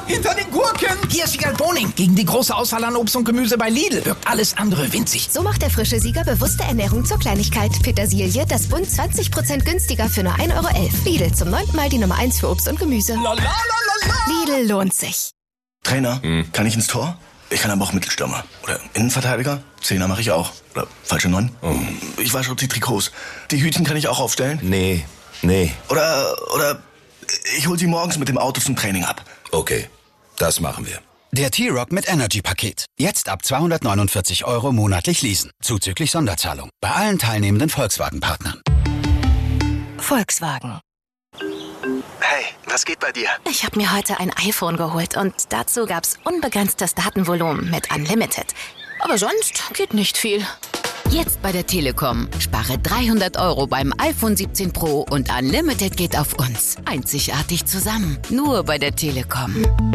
hinter den Gurken. Hier ist Sieger Boning. Gegen die große Auswahl an Obst und Gemüse bei Lidl wirkt alles andere winzig. So macht der frische Sieger bewusste Ernährung zur Kleinigkeit. Petersilie, das Bund 20% günstiger für nur 1,11 €. Lidl, zum 9. Mal die Nummer 1 für Obst und Gemüse. Lidl lohnt sich. Trainer, kann ich ins Tor? Ich kann aber auch Mittelstürmer. Oder Innenverteidiger? Zehner mache ich auch. Oder falsche 9? Ich wasche auch die Trikots. Die Hütchen kann ich auch aufstellen? Nee. Oder ich hol sie morgens mit dem Auto zum Training ab. Okay, das machen wir. Der T-Rock mit Energy-Paket. Jetzt ab 249 € monatlich leasen. Zuzüglich Sonderzahlung. Bei allen teilnehmenden Volkswagen-Partnern. Volkswagen. Hey, was geht bei dir? Ich habe mir heute ein iPhone geholt und dazu gab's unbegrenztes Datenvolumen mit Unlimited. Aber sonst geht nicht viel. Jetzt bei der Telekom. Spare 300 € beim iPhone 17 Pro und Unlimited geht auf uns. Einzigartig zusammen. Nur bei der Telekom.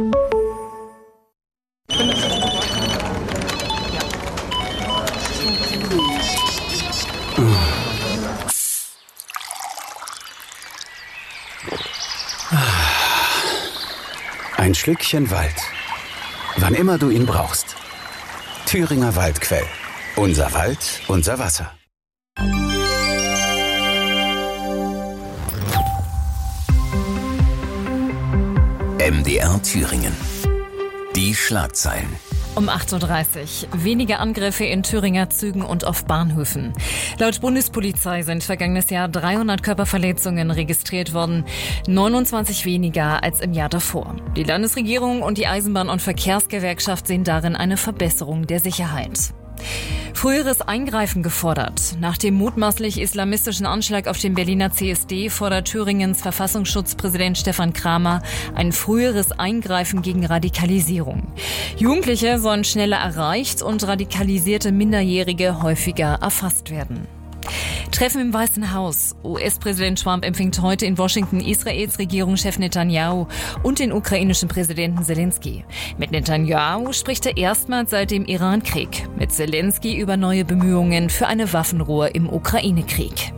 Ein Schlückchen Wald. Wann immer du ihn brauchst. Thüringer Waldquell. Unser Wald, unser Wasser. MDR Thüringen. Die Schlagzeilen. Um 8.30 Uhr. Weniger Angriffe in Thüringer Zügen und auf Bahnhöfen. Laut Bundespolizei sind vergangenes Jahr 300 Körperverletzungen registriert worden. 29 weniger als im Jahr davor. Die Landesregierung und die Eisenbahn- und Verkehrsgewerkschaft sehen darin eine Verbesserung der Sicherheit. Früheres Eingreifen gefordert. Nach dem mutmaßlich islamistischen Anschlag auf den Berliner CSD fordert Thüringens Verfassungsschutzpräsident Stefan Kramer ein früheres Eingreifen gegen Radikalisierung. Jugendliche sollen schneller erreicht und radikalisierte Minderjährige häufiger erfasst werden. Treffen im Weißen Haus. US-Präsident Trump empfängt heute in Washington Israels Regierungschef Netanyahu und den ukrainischen Präsidenten Zelensky. Mit Netanyahu spricht er erstmals seit dem Iran-Krieg. Mit Zelensky über neue Bemühungen für eine Waffenruhe im Ukraine-Krieg.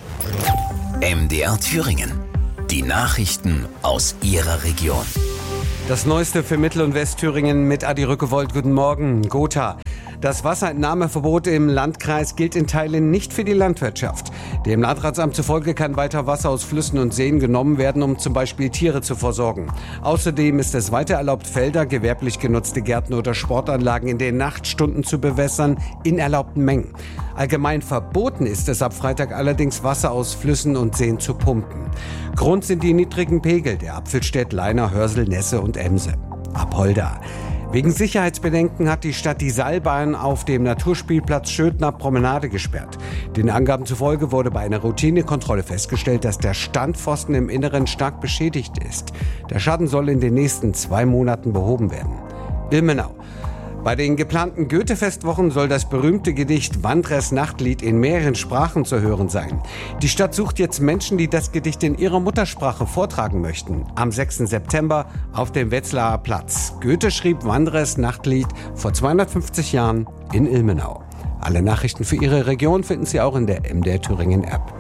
MDR Thüringen. Die Nachrichten aus Ihrer Region. Das Neueste für Mittel- und Westthüringen mit Adi Rückewold. Guten Morgen. Gotha. Das Wasserentnahmeverbot im Landkreis gilt in Teilen nicht für die Landwirtschaft. Dem Landratsamt zufolge kann weiter Wasser aus Flüssen und Seen genommen werden, um zum Beispiel Tiere zu versorgen. Außerdem ist es weiter erlaubt, Felder, gewerblich genutzte Gärten oder Sportanlagen in den Nachtstunden zu bewässern, in erlaubten Mengen. Allgemein verboten ist es ab Freitag allerdings, Wasser aus Flüssen und Seen zu pumpen. Grund sind die niedrigen Pegel der Apfelstädt, Leina, Hörsel, Nesse und Emse. Apolda. Wegen Sicherheitsbedenken hat die Stadt die Seilbahn auf dem Naturspielplatz Schödner Promenade gesperrt. Den Angaben zufolge wurde bei einer Routinekontrolle festgestellt, dass der Standpfosten im Inneren stark beschädigt ist. Der Schaden soll in den nächsten 2 Monaten behoben werden. Ilmenau. Bei den geplanten Goethe-Festwochen soll das berühmte Gedicht Wandres Nachtlied in mehreren Sprachen zu hören sein. Die Stadt sucht jetzt Menschen, die das Gedicht in ihrer Muttersprache vortragen möchten. Am 6. September auf dem Wetzlarer Platz. Goethe schrieb Wandres Nachtlied vor 250 Jahren in Ilmenau. Alle Nachrichten für Ihre Region finden Sie auch in der MDR Thüringen App.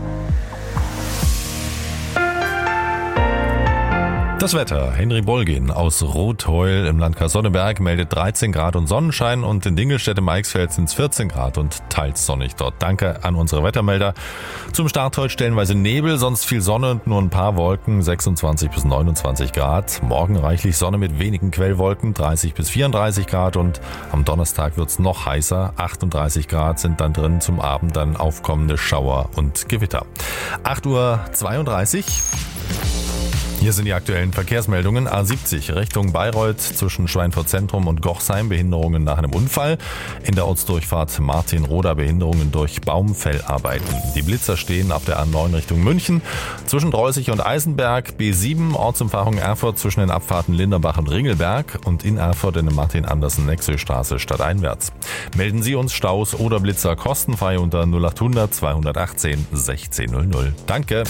Das Wetter. Henry Bolgin aus Rotheul im Landkreis Sonneberg meldet 13 Grad und Sonnenschein und in Dingelstädte-Meixfeld sind es 14 Grad und teils sonnig dort. Danke an unsere Wettermelder. Zum Start heute stellenweise Nebel, sonst viel Sonne und nur ein paar Wolken, 26 bis 29 Grad. Morgen reichlich Sonne mit wenigen Quellwolken, 30 bis 34 Grad und am Donnerstag wird's noch heißer, 38 Grad sind dann drin, zum Abend dann aufkommende Schauer und Gewitter. 8:32 Uhr. Hier sind die aktuellen Verkehrsmeldungen. A70 Richtung Bayreuth zwischen Schweinfurt Zentrum und Gochsheim Behinderungen nach einem Unfall. In der Ortsdurchfahrt Martinroda Behinderungen durch Baumfellarbeiten. Die Blitzer stehen auf der A9 Richtung München. Zwischen Drolsig und Eisenberg B7 Ortsumfahrung Erfurt zwischen den Abfahrten Linderbach und Ringelberg und in Erfurt in der Martin-Andersen-Nexö-Straße stadteinwärts. Melden Sie uns Staus oder Blitzer kostenfrei unter 0800 218 1600. Danke.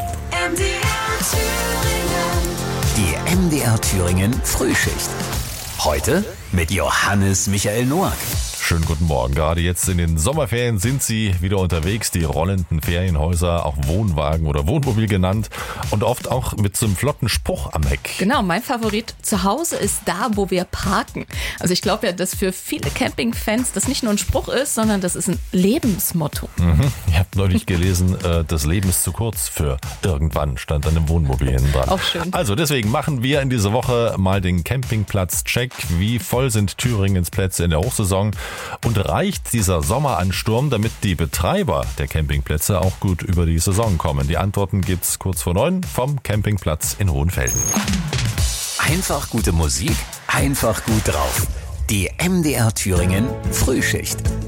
Die MDR Thüringen Frühschicht. Heute mit Johannes Michael Noack. Schönen guten Morgen. Gerade jetzt in den Sommerferien sind sie wieder unterwegs, die rollenden Ferienhäuser, auch Wohnwagen oder Wohnmobil genannt und oft auch mit so einem flotten Spruch am Heck. Genau, mein Favorit, zu Hause ist da, wo wir parken. Also ich glaube ja, dass für viele Campingfans das nicht nur ein Spruch ist, sondern das ist ein Lebensmotto. Ich habe neulich gelesen, das Leben ist zu kurz für irgendwann, stand an dem Wohnmobil hinten dran. Auch schön. Also deswegen machen wir in dieser Woche mal den Campingplatz-Check. Wie voll sind Thüringens Plätze in der Hochsaison? Und reicht dieser Sommeransturm, damit die Betreiber der Campingplätze auch gut über die Saison kommen? Die Antworten gibt's kurz vor 9 vom Campingplatz in Hohenfelden. Einfach gute Musik, einfach gut drauf. Die MDR Thüringen Frühschicht.